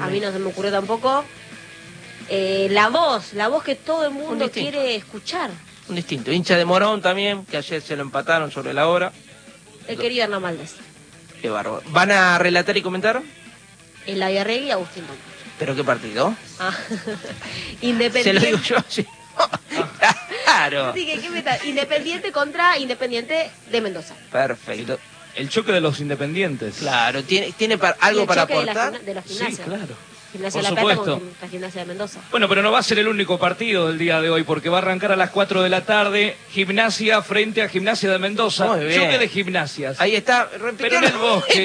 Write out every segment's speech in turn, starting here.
mí no se me ocurrió tampoco. La voz que todo el mundo quiere escuchar. Un distinto. Hincha de Morón también, que ayer se lo empataron sobre la hora. El querido Hernán Valdés. Qué bárbaro. ¿Van a relatar y comentar? El Laviarregui y Agustín Montt. ¿Pero qué partido? Independiente. Se lo digo yo, sí. Claro. Así que, ¿qué meta? Independiente contra Independiente de Mendoza. Perfecto. El choque de los independientes. Claro, ¿tiene algo para aportar? De la gimnasia. Sí, claro. Gimnasia Por de La Plata supuesto. con la Gimnasia de Mendoza. Bueno, pero no va a ser el único partido del día de hoy, porque va a arrancar a las 4 de la tarde, Gimnasia frente a Gimnasia de Mendoza. Muy bien. Choque de gimnasias. Ahí está, repitió. Pero en el bosque.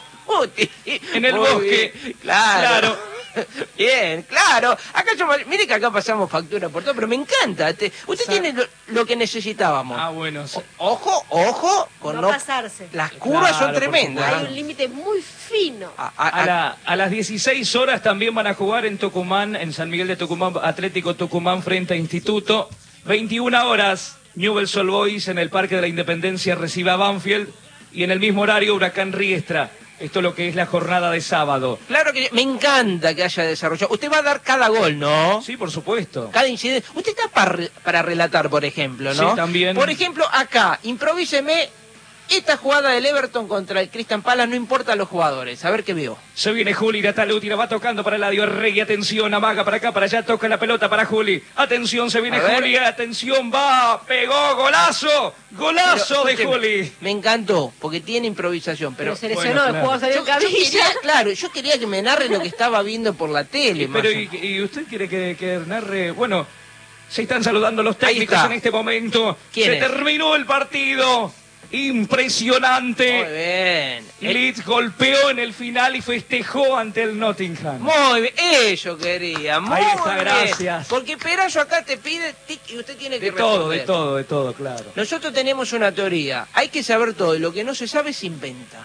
En el bosque. Claro. Bien, claro. Acá mire que acá pasamos factura por todo, pero me encanta. Usted tiene lo que necesitábamos. Ah, bueno. Sí. Ojo, con No pasarse. Las curvas son Claro, tremendas. Hay un límite muy fino. A las 16 horas también van a jugar en Tucumán, en San Miguel de Tucumán, Atlético Tucumán frente a Instituto. 21 horas, Newell's Old Boys en el Parque de la Independencia recibe a Banfield. Y en el mismo horario, Huracán Riestra. Esto es lo que es la jornada de sábado. Claro que me encanta que haya desarrollado. Usted va a dar cada gol, ¿no? Sí, por supuesto. Cada incidente. Usted está para relatar, por ejemplo, ¿no? Sí, también. Por ejemplo, acá, improvíseme esta jugada del Everton contra el Crystal Palace, no importa los jugadores. A ver qué veo. Se viene Juli, Nataluti, la va tocando para el Laviarregui, atención, amaga para acá, para allá, toca la pelota para Juli. Atención, se viene Juli, atención, va, pegó, golazo, golazo de Juli. Me encantó, porque tiene improvisación, pero se lesionó, el jugador salió en camilla. Yo quería que me narre lo que estaba viendo por la tele. Pero, ¿y usted quiere que narre? Bueno, se están saludando los técnicos en este momento. Se terminó el partido. Impresionante. Muy bien. Leeds golpeó en el final y festejó ante el Nottingham. Muy bien, eso quería. Muy Ahí está, bien. gracias. Porque Perayo acá te pide y usted tiene que responder. De todo, claro. Nosotros tenemos una teoría. Hay que saber todo y lo que no se sabe se inventa.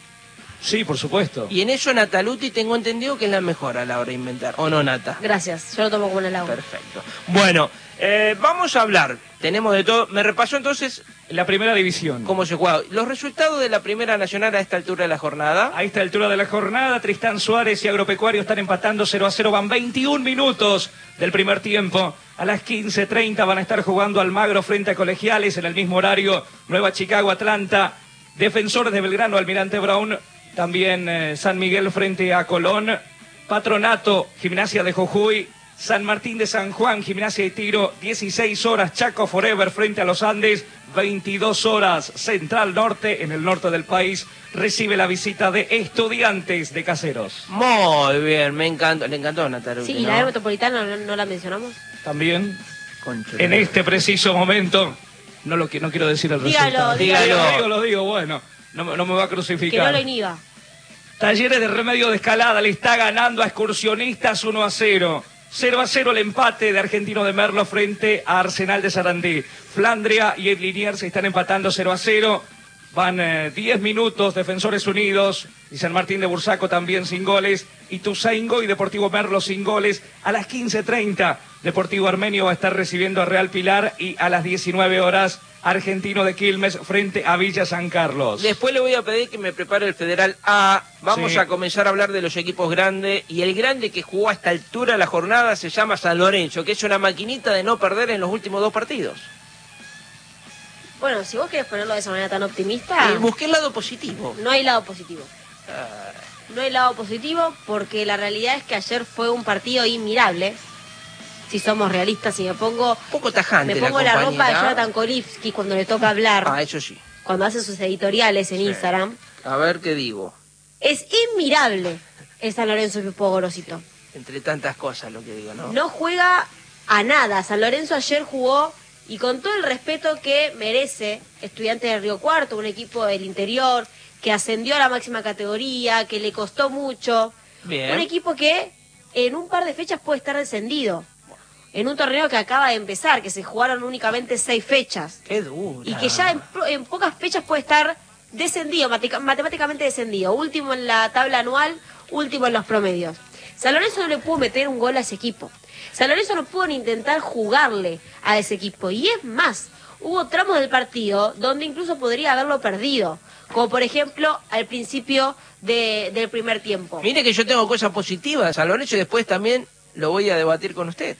Sí, por supuesto. Y en eso Nataluti tengo entendido que es la mejor a la hora de inventar. ¿O no, Nata? Gracias, yo lo tomo como en el agua. Perfecto. Bueno, vamos a hablar. Tenemos de todo. Me repasó entonces la primera división. ¿Cómo se juega? Los resultados de la Primera Nacional a esta altura de la jornada. A esta altura de la jornada, Tristán Suárez y Agropecuario están empatando 0-0. Van 21 minutos del primer tiempo. A las 15:30 van a estar jugando Almagro frente a Colegiales. En el mismo horario, Nueva Chicago, Atlanta. Defensores de Belgrano, Almirante Brown. También San Miguel frente a Colón. Patronato, Gimnasia de Jujuy. San Martín de San Juan, Gimnasia de Tiro, 16 horas, Chaco Forever frente a los Andes, 22 horas, Central Norte, en el norte del país, recibe la visita de Estudiantes de Caseros. Muy bien, me encantó, le encantó Natalia. Sí, y la área metropolitana no la mencionamos. También, en este preciso momento, no quiero decir el resultado. Lo digo, bueno, no me va a crucificar. Que no lo inhiba. Talleres de Remedio de Escalada le está ganando a Excursionistas 1-0. 0-0 el empate de Argentino de Merlo frente a Arsenal de Sarandí. Flandria y Liniers se están empatando 0-0. Van 10 minutos, Defensores Unidos y San Martín de Bursaco también sin goles. Ituzaingó y Deportivo Merlo sin goles. A las 15:30 Deportivo Armenio va a estar recibiendo a Real Pilar y a las 19 horas Argentino de Quilmes frente a Villa San Carlos. Después le voy a pedir que me prepare el Federal A. Vamos a comenzar a hablar de los equipos grandes. Y el grande que jugó a esta altura de la jornada se llama San Lorenzo, que es una maquinita de no perder en los últimos 2 partidos. Bueno, si vos querés ponerlo de esa manera tan optimista... busqué el lado positivo. No hay lado positivo. No hay lado positivo porque la realidad es que ayer fue un partido inmirable. Si somos realistas, y me pongo... Un poco tajante me pongo la ropa de Jonathan Kolivsky cuando le toca hablar. Ah, eso sí. Cuando hace sus editoriales en Instagram. A ver qué digo. Es inmirable el San Lorenzo Grupo Gorosito. Entre tantas cosas lo que digo, ¿no? No juega a nada. San Lorenzo ayer jugó, y con todo el respeto que merece Estudiantes de Río Cuarto, un equipo del interior que ascendió a la máxima categoría, que le costó mucho. Bien. Un equipo que en un par de fechas puede estar descendido. En un torneo que acaba de empezar, que se jugaron únicamente 6 fechas. ¡Qué dura! Y que ya en pocas fechas puede estar descendido, matemáticamente descendido. Último en la tabla anual, último en los promedios. San Lorenzo no le pudo meter un gol a ese equipo. San Lorenzo no pudo ni intentar jugarle a ese equipo. Y es más, hubo tramos del partido donde incluso podría haberlo perdido, como por ejemplo al principio del primer tiempo. Mire que yo tengo cosas positivas, San Lorenzo, y después también lo voy a debatir con usted.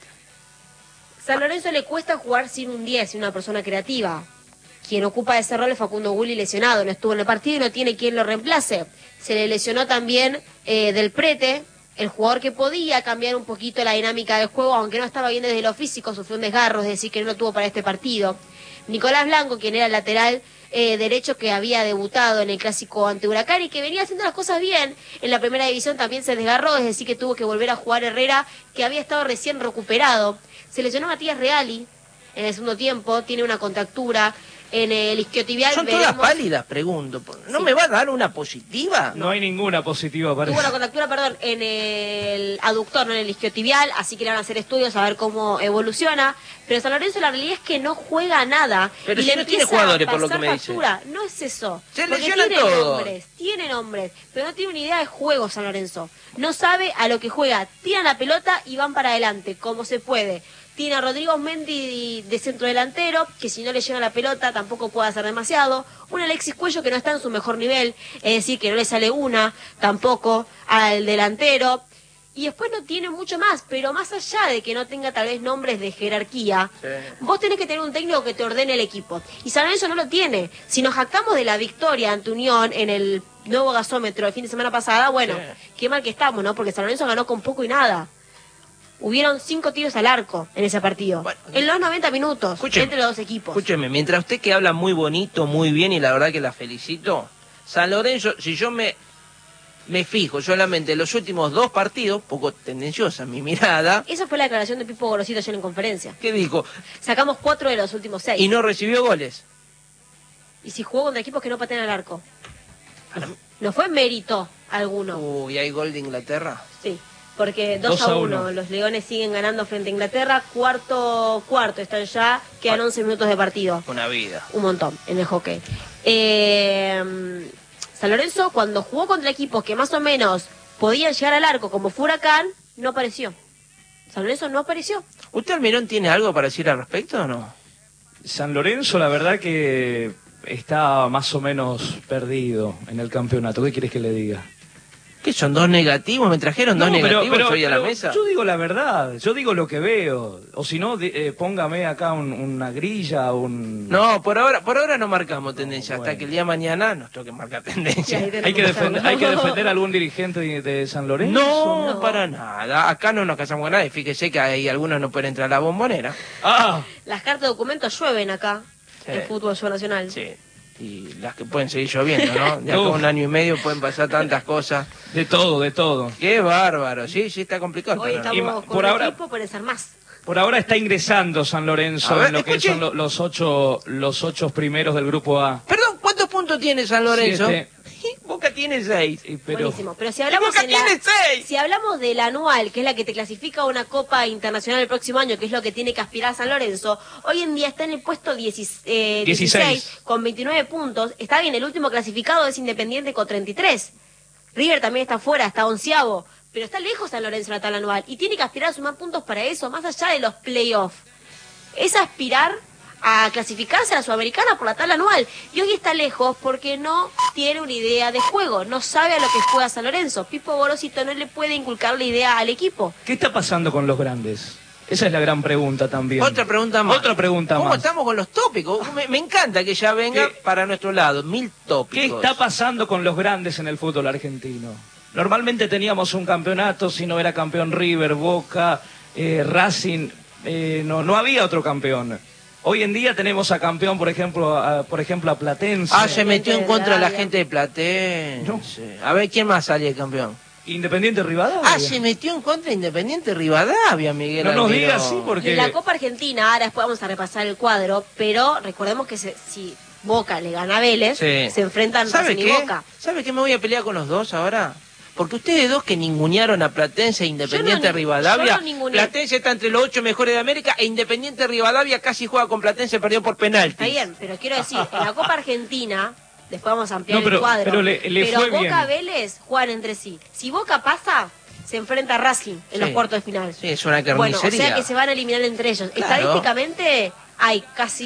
San Lorenzo le cuesta jugar sin un 10, sin una persona creativa. Quien ocupa ese rol es Facundo Gulli, lesionado, no estuvo en el partido y no tiene quien lo reemplace. Se le lesionó también Del Prete, el jugador que podía cambiar un poquito la dinámica del juego, aunque no estaba bien desde lo físico, sufrió un desgarro, es decir, que no lo tuvo para este partido. Nicolás Blanco, quien era el lateral derecho que había debutado en el clásico ante Huracán y que venía haciendo las cosas bien en la primera división, también se desgarró, es decir, que tuvo que volver a jugar Herrera, que había estado recién recuperado. Se lesionó Matías Reali en el segundo tiempo, tiene una contractura en el isquiotibial. Son todas pálidas, pregunto. ¿No me va a dar una positiva? No hay ninguna positiva, parece. Tuvo una contractura, perdón, en el aductor, no en el isquiotibial, así que le van a hacer estudios a ver cómo evoluciona. Pero San Lorenzo la realidad es que no juega nada. Pero y si le no tiene empieza jugadores, a por lo que me factura. dice. No es eso. Se Porque lesionan tiene todos. tiene nombres, pero no tiene una idea de juego San Lorenzo. No sabe a lo que juega. Tiran la pelota y van para adelante, como se puede. Tiene a Rodrigo Mendy de centro delantero, que si no le llega la pelota tampoco puede hacer demasiado. Un Alexis Cuello que no está en su mejor nivel, es decir, que no le sale una tampoco al delantero. Y después no tiene mucho más, pero más allá de que no tenga tal vez nombres de jerarquía, Sí. vos tenés que tener un técnico que te ordene el equipo. Y San Lorenzo no lo tiene. Si nos jactamos de la victoria ante Unión en el nuevo gasómetro el fin de semana pasada, bueno, Sí. qué mal que estamos, ¿no? Porque San Lorenzo ganó con poco y nada. Hubieron 5 tiros al arco en ese partido. Bueno, en los 90 minutos, escúcheme, entre los dos equipos. Escúcheme, mientras usted que habla muy bonito, muy bien, y la verdad que la felicito, San Lorenzo, si yo me fijo solamente en los últimos 2 partidos, poco tendenciosa mi mirada, Esa fue la declaración de Pipo Gorosito ayer en conferencia. ¿qué dijo? Sacamos 4 de los últimos 6. Y no recibió goles. Y si jugó contra equipos que no patean al arco. No fue mérito alguno. Uy, ¿hay gol de Inglaterra? Sí, porque 2-1. Los Leones siguen ganando frente a Inglaterra. Cuarto están ya. Quedan 11 minutos de partido. Una vida. Un montón en el hockey. San Lorenzo, cuando jugó contra equipos que más o menos podían llegar al arco, como fue Huracán, no apareció. San Lorenzo no apareció. ¿Usted, Almirón, tiene algo para decir al respecto o no? San Lorenzo, la verdad que está más o menos perdido en el campeonato. ¿Qué quieres que le diga? ¿Qué son 2 negativos? ¿Me trajeron 2 negativos hoy a la mesa? Yo digo la verdad, yo digo lo que veo. O si no, póngame acá una grilla, No, por ahora no marcamos tendencia. bueno. Hasta que el día de mañana nos toque marcar tendencia. Sí, ¿Hay que defender a algún dirigente de San Lorenzo? No, para nada. Acá no nos casamos con nadie. Fíjese que hay algunos no pueden entrar a la bombonera. Ah, Las cartas de documentos llueven acá. Sí. El fútbol nacional. Sí. Y las que pueden seguir lloviendo, ¿no? De acá a Uf. 1 año y medio pueden pasar tantas cosas. de todo, de todo. Qué bárbaro. Sí, está complicado. Hoy el panorama. estamos con por un ahora- equipo, pueden ser más. Por ahora está ingresando San Lorenzo A ver, en lo que escuche. son los 8 primeros del grupo A. Perdón, ¿cuántos puntos tiene San Lorenzo? 7. Boca tiene 6. Pero Buenísimo. Pero si hablamos, Boca tiene 6. si hablamos del anual, que es la que te clasifica a una Copa Internacional el próximo año, que es lo que tiene que aspirar San Lorenzo, hoy en día está en el puesto 16 con 29 puntos. Está bien, el último clasificado es Independiente con 33. River también está fuera, está 11avo. Pero está lejos San Lorenzo en la tabla anual y tiene que aspirar a sumar puntos para eso, más allá de los playoffs. Es aspirar a clasificarse a la Sudamericana por la tabla anual. Y hoy está lejos porque no tiene una idea de juego, no sabe a lo que juega San Lorenzo. Pipo Gorosito no le puede inculcar la idea al equipo. ¿Qué está pasando con los grandes? Esa es la gran pregunta también. Otra pregunta más. Otra pregunta ¿Cómo más. estamos con los tópicos? Me encanta que ya venga ¿Qué? para nuestro lado. 1000 ¿Qué tópicos. está pasando con los grandes en el fútbol argentino? Normalmente teníamos un campeonato, si no era campeón River, Boca, Racing, no había otro campeón. Hoy en día tenemos a campeón, por ejemplo, a Platense. Se metió en contra de la Rivadavia. gente de Platense. No. A ver, ¿quién más sale campeón? Independiente Rivadavia. Se metió en contra de Independiente Rivadavia, Miguel. No nos Almirón. digas así porque... En la Copa Argentina, ahora después vamos a repasar el cuadro, pero recordemos que si Boca le gana a Vélez, Sí. se enfrentan ¿Sabe Racing y qué? Boca. ¿Sabe qué me voy a pelear con los dos ahora? Porque ustedes dos que ningunearon a Platense e Independiente Yo no Rivadavia, ninguneé. Platense está entre los 8 mejores de América e Independiente Rivadavia casi juega con Platense, perdió por penalti. Está bien, pero quiero decir, en la Copa Argentina, después vamos a ampliar No, pero- el cuadro, pero le fue Boca bien. Vélez juegan entre sí. Si Boca pasa, se enfrenta a Racing en Sí. los cuartos de final. Sí, es una Bueno, o carnicería. sea que se van a eliminar entre ellos. Claro. Estadísticamente hay casi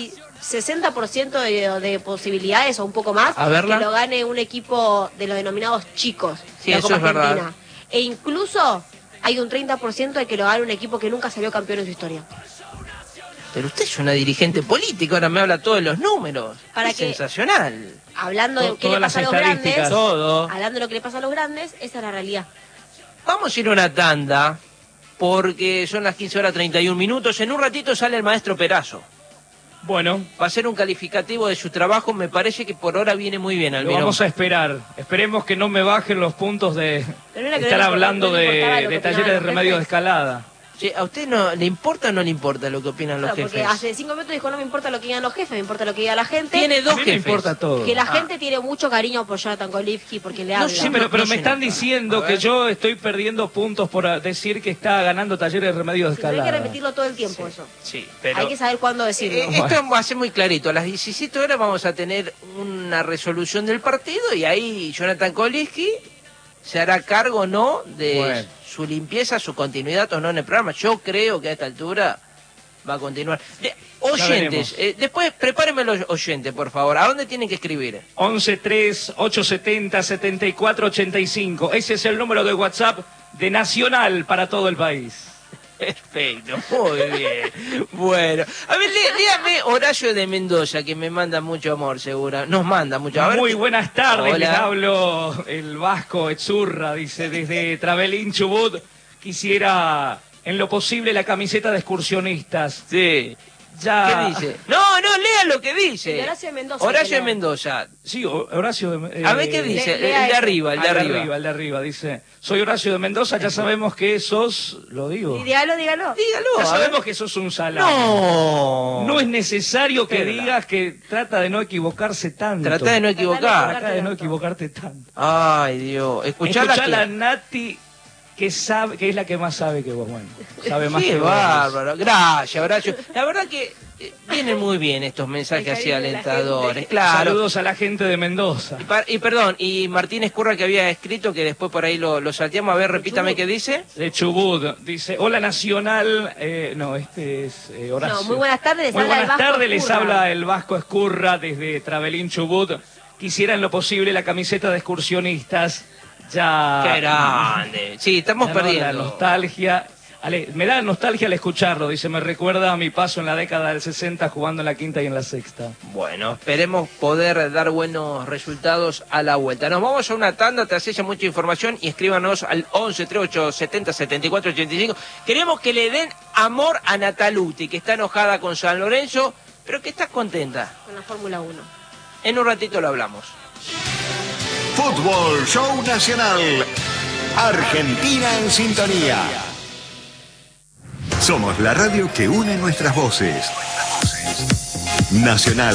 60% de posibilidades o un poco más A verla. que lo gane un equipo de los denominados chicos Sí, de la eso Copa es verdad. Argentina. E incluso hay un 30% de que lo gane un equipo que nunca salió campeón en su historia. Pero usted es una dirigente política, ahora me habla todo de los números. Para Es que- sensacional. Hablando de qué Todas le las pasa a los estadísticas. grandes, Todo. hablando de lo que le pasa a los grandes, esa es la realidad. Vamos a ir a una tanda, porque son las 15:31. En un ratito sale el maestro Perazo. Bueno, Va a ser un calificativo de su trabajo, me parece que por ahora viene muy bien, lo Almirón. vamos a esperar. Esperemos que no me bajen los puntos de Pero era que estar no le hablando importaba lo que de opinaban talleres de los remedios de jefes. escalada. Sí, ¿a usted no le importa o no le importa lo que opinan los Claro, porque jefes? hace 5 minutos dijo, no me importa lo que digan los jefes, me importa lo que diga la gente. Tiene A dos mí me jefes. importa todo. Que la gente tiene mucho cariño por Jonathan Golivsky porque le No habla. sé, Sí, pero No me se están nota. diciendo A que ver. yo estoy perdiendo puntos por decir que está ganando talleres de remedios de Pero hay que escalada. repetirlo todo el tiempo eso. Sí, pero... Hay que saber cuándo decirlo. Esto va a ser muy clarito. A las 17 horas vamos a tener una resolución del partido y ahí Jonathan Koliski se hará cargo o no de Bueno. su limpieza, su continuidad o no en el programa. Yo creo que a esta altura va a continuar. Oyentes, después prepárenme los oyentes, por favor. ¿A dónde tienen que escribir? 11-3-870-7485. Ese es el número de WhatsApp de Nacional para todo el país. Perfecto, muy bien. Bueno, a ver, léame Horacio de Mendoza, que me manda mucho amor, segura. Nos manda mucho amor. Muy buenas tardes, Hola. les hablo el Vasco Etzurra, dice, desde Travelín, Chubut. Quisiera, en lo posible, la camiseta de excursionistas. Sí. Ya... ¿Qué dice? No, lea lo que dice. De Horacio de Mendoza, Horacio que de lea. Mendoza. Sí, Horacio de... A ver qué dice. lea el de ese. arriba, el de arriba. el de arriba, dice. Soy Horacio de Mendoza, ya sabemos que sos... Lo digo. Y dígalo. Dígalo. Ya a sabemos ver. que sos un salame. No. No es necesario que Espera. digas que trata de no equivocarse tanto. Trata de no equivocar. Trata de no equivocarte tanto. Ay, Dios. Escuchala. Escuchá la Nati, que sabe, que es la que más sabe que vos, bueno. Sabe más Qué que vos. bárbaro. Gracias, Horacio. La verdad que vienen muy bien estos mensajes El así cariño de la alentadores. gente. Claro. Saludos a la gente de Mendoza. Y perdón, y Martínez Curra que había escrito, que después por ahí lo salteamos. A ver, repítame qué dice. De Chubut, dice, hola Nacional, no, este es Horacio. No, muy buenas tardes, les Muy habla el buenas Vasco tardes, les Escurra. habla el Vasco Escurra desde Travelín, Chubut. Quisiera en lo posible la camiseta de excursionistas, ya... Qué grande. Sí, estamos ya no, perdiendo. La nostalgia... me da nostalgia al escucharlo, dice, me recuerda a mi paso en la década del 60 jugando en la quinta y en la sexta. Bueno, esperemos poder dar buenos resultados a la vuelta. Nos vamos a una tanda, te hace mucha información y escríbanos al 11-3870-7485. Queremos que le den amor a Nataluti, que está enojada con San Lorenzo, pero que está contenta. Con la Fórmula 1. En un ratito lo hablamos. Fútbol Show Nacional. Argentina en sintonía. Somos la radio que une nuestras voces. Nacional.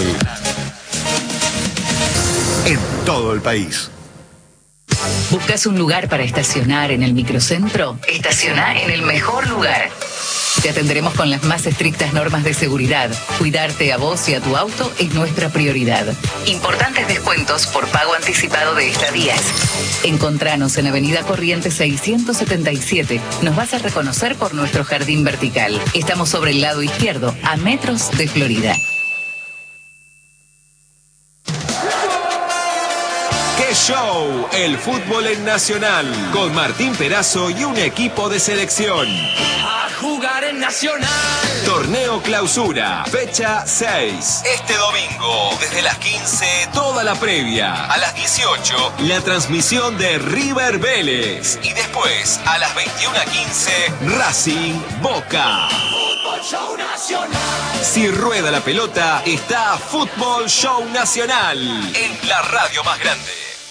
En todo el país. ¿Buscas un lugar para estacionar en el microcentro? Estaciona en el mejor lugar. Te atenderemos con las más estrictas normas de seguridad. Cuidarte a vos y a tu auto es nuestra prioridad. Importantes descuentos por pago anticipado de estadías. Encontranos en Avenida Corrientes 677. Nos vas a reconocer por nuestro jardín vertical. Estamos sobre el lado izquierdo, a metros de Florida. ¡Qué show! El fútbol en Nacional, con Martín Perazo y un equipo de selección. A jugar en Nacional. Torneo Clausura, fecha 6. Este domingo, desde las 15, toda la previa. A las 18, la transmisión de River Vélez. Y después, a las 21:15, Racing Boca. Fútbol Show Nacional. Si rueda la pelota, está Fútbol Show Nacional, en la radio más grande.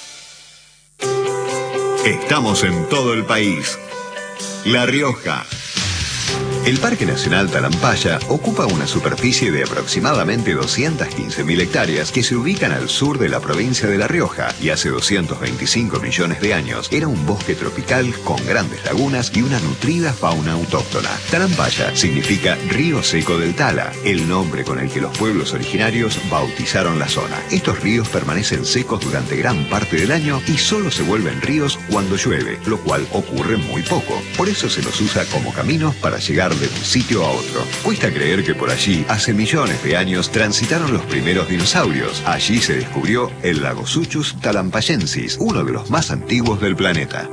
Estamos en todo el país. La Rioja. El Parque Nacional Talampaya ocupa una superficie de aproximadamente 215.000 hectáreas que se ubican al sur de la provincia de La Rioja y hace 225 millones de años era un bosque tropical con grandes lagunas y una nutrida fauna autóctona. Talampaya significa río seco del Tala, el nombre con el que los pueblos originarios bautizaron la zona. Estos ríos permanecen secos durante gran parte del año y solo se vuelven ríos cuando llueve, lo cual ocurre muy poco. Por eso se los usa como caminos para llegar de un sitio a otro. Cuesta creer que por allí, hace millones de años, transitaron los primeros dinosaurios. Allí se descubrió el Lagosuchus talampayensis, uno de los más antiguos del planeta.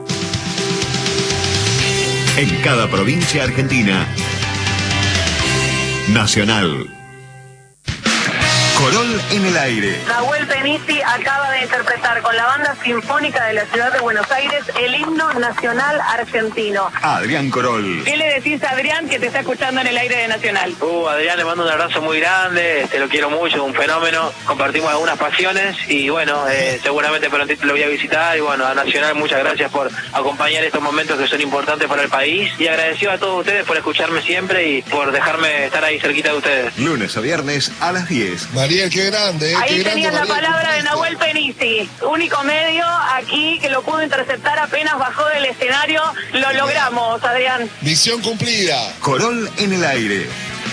En cada provincia argentina, Nacional. Corol en el aire. Nahuel Penisi acaba de interpretar con la Banda Sinfónica de la Ciudad de Buenos Aires el himno nacional argentino. Adrián Corol. ¿Qué le decís a Adrián que te está escuchando en el aire de Nacional? Adrián, le mando un abrazo muy grande, te lo quiero mucho, un fenómeno. Compartimos algunas pasiones y bueno, seguramente prontito lo voy a visitar. Y bueno, a Nacional, muchas gracias por acompañar estos momentos que son importantes para el país. Y agradecido a todos ustedes por escucharme siempre y por dejarme estar ahí cerquita de ustedes. Lunes a viernes a las 10. Mariel, qué grande. Ahí qué tenían grande, la Mariel, palabra de Nahuel Penisi, único medio aquí que lo pudo interceptar apenas bajó del escenario. Lo logramos, Adrián. Misión cumplida. Corol en el aire.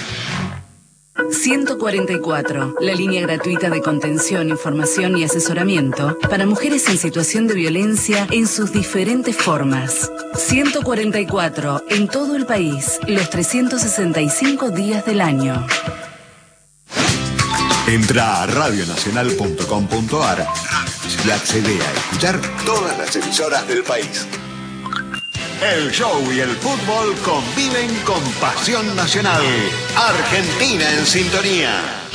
144, la línea gratuita de contención, información y asesoramiento para mujeres en situación de violencia en sus diferentes formas. 144, en todo el país, los 365 días del año. Entra a radionacional.com.ar y accede a escuchar todas las emisoras del país. El show y el fútbol conviven con pasión nacional. Argentina en sintonía.